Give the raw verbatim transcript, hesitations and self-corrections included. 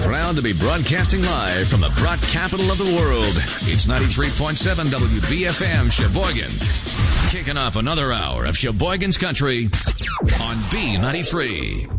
Proud to be broadcasting live from the broad capital of the world. It's ninety-three point seven W B F M Sheboygan. Kicking off another hour of Sheboygan's Country on B ninety-three.